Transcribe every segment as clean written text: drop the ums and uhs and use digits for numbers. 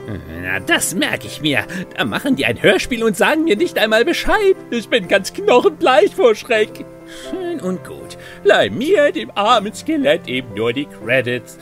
Na, das merke ich mir. Da machen die ein Hörspiel und sagen mir nicht einmal Bescheid. Ich bin ganz knochenbleich vor Schreck. Schön und gut. Leih mir, dem armen Skelett, eben nur die Credits.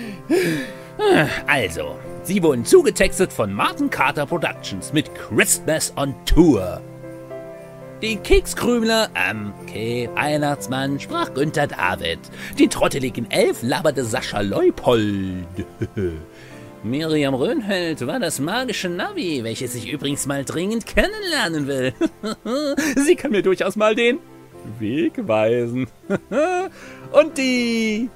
Also, sie wurden zugetextet von Martin Carter Productions mit Christmas on Tour. Den Kekskrümler, Weihnachtsmann, sprach Günther David. Den trotteligen Elf laberte Sascha Leupold. Miriam Röhnheld war das magische Navi, welches ich übrigens mal dringend kennenlernen will. Sie kann mir durchaus mal den Weg weisen. Und die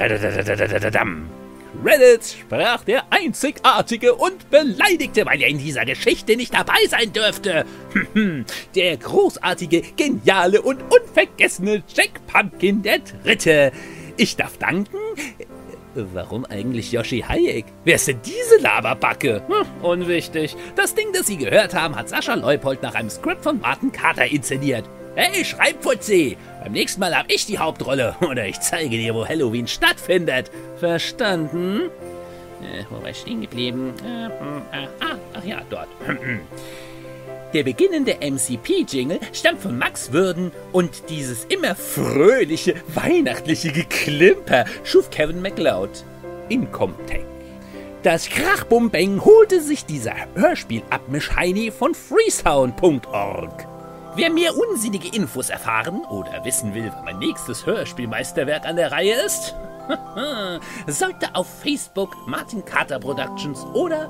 Credits sprach der einzigartige und Beleidigte, weil er in dieser Geschichte nicht dabei sein dürfte. Der großartige, geniale und unvergessene Jack Pumpkin der Dritte. Ich darf danken. Warum eigentlich Yoshi Hayek? Wer ist denn diese Laberbacke? Unwichtig. Das Ding, das Sie gehört haben, hat Sascha Leupold nach einem Skript von Martin Carter inszeniert. Hey, Schreibfutzi! Beim nächsten Mal hab ich die Hauptrolle. Oder ich zeige dir, wo Halloween stattfindet. Verstanden? Wo war ich stehen geblieben? Ach ja, dort. Der beginnende MCP-Jingle stammt von Max Würden und dieses immer fröhliche, weihnachtliche Geklimper schuf Kevin MacLeod in Comtech. Das Krachbumbeng holte sich dieser Hörspiel-Abmisch-Heini von freesound.org. Wer mehr unsinnige Infos erfahren oder wissen will, wann mein nächstes Hörspielmeisterwerk an der Reihe ist, sollte auf Facebook Martin Carter Productions oder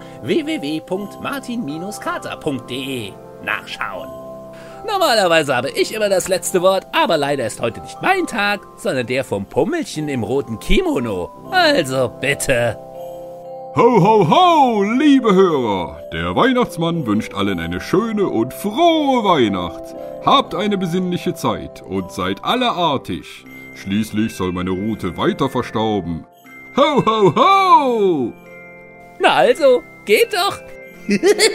www.martin-carter.de nachschauen. Normalerweise habe ich immer das letzte Wort, aber leider ist heute nicht mein Tag, sondern der vom Pummelchen im roten Kimono. Also bitte. Ho, ho, ho, liebe Hörer! Der Weihnachtsmann wünscht allen eine schöne und frohe Weihnacht. Habt eine besinnliche Zeit und seid alle artig. Schließlich soll meine Rute weiter verstauben. Ho, ho, ho! Na also, geht doch!